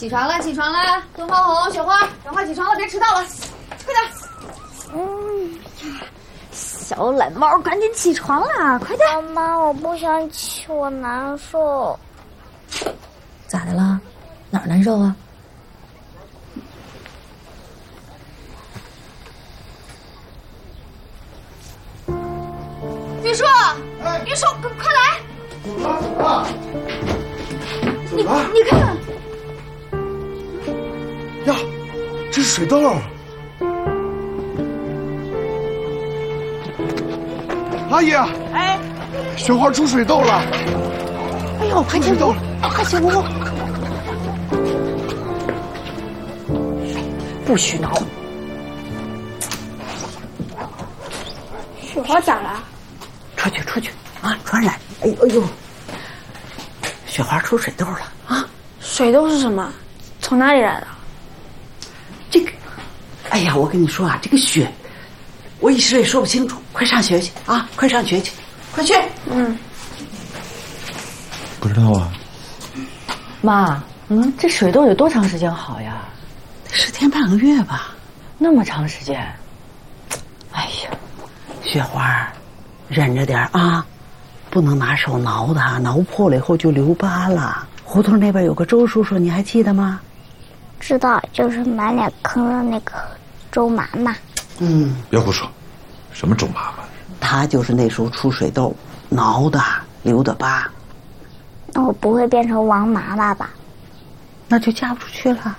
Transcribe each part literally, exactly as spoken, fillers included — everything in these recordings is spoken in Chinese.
起床了，起床了！东方红、雪花，赶快起床了，别迟到了，快点！ 嗯呀，小懒猫，赶紧起床啦，快点！ 妈妈，我不想起，我难受。 咋的了？哪儿难受啊？ 玉树，玉树，快来！ 怎么了？怎么了？ 你你看看， 呀，这是水痘儿！阿姨， 哎， 雪花出水痘了！ 哎呦，快进屋！快进屋！不许挠！ 雪花咋了？ 出去，出去啊！传染！哎呦哎呦，雪花出水痘了啊！ 水痘是什么？从哪里来的？ 这个，哎呀，我跟你说啊，这个血，我一时也说不清楚。快上学去啊！快上学去，快去！ 嗯， 不知道啊。 妈，嗯，这水痘有多长时间好呀？ 十天半个月吧。 那么长时间？哎呀， 雪花，忍着点啊，不能拿手挠它，挠破了以后就留疤了。胡同那边有个周叔叔，你还记得吗？ 知道，就是满脸坑的那个周妈妈。 嗯， 别胡说，什么周妈妈？ 他就是那时候出水痘，挠的留的疤。 那我不会变成王妈妈吧？ 那就嫁不出去了。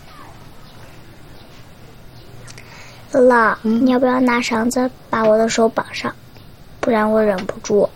姥姥，嗯、你要不要拿绳子把我的手绑上？不然我忍不住。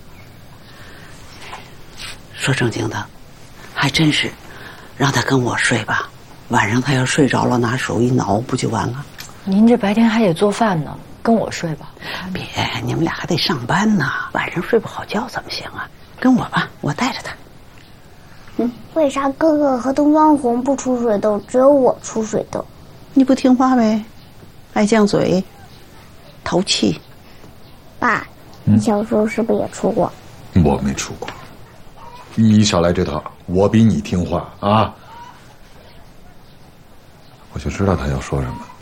说正经的，还真是，让他跟我睡吧。晚上他要睡着了，拿手一挠，不就完了？ 您这白天还得做饭呢，跟我睡吧。 别，你们俩还得上班呢，晚上睡不好觉怎么行啊？跟我吧，我带着他。 嗯，为啥哥哥和东方红不出水痘，只有我出水痘？ 你不听话呗，爱犟嘴，淘气。 爸，你小时候是不是也出过？ 我没出过。你少来这套，我比你听话啊！我就知道他要说什么。